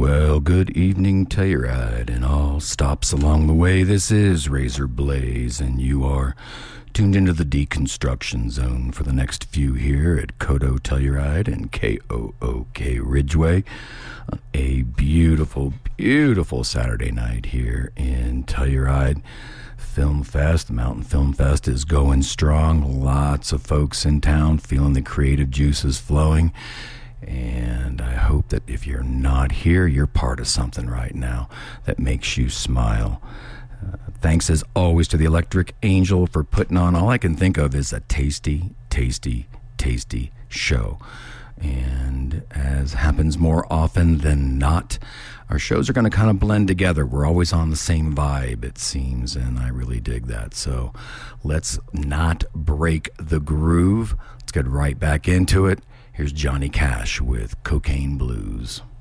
Well, good evening, Telluride, and all stops along the way. This is Razor Blaze, and you are tuned into the deconstruction zone for the next few here at Kodo Telluride and KOOK Ridgeway. A beautiful, beautiful Saturday night here in Telluride. Film Fest, the Mountain Film Fest is going strong. Lots of folks in town feeling the creative juices flowing. And I hope that if you're not here, you're part of something right now that makes you smile. Thanks as always to the Electric Angel for putting on, all I can think of is a tasty, tasty, tasty show. And as happens more often than not, our shows are going to kind of blend together. We're always on the same vibe, it seems, and I really dig that. So let's not break the groove. Let's get right back into it. Here's Johnny Cash with Cocaine Blues.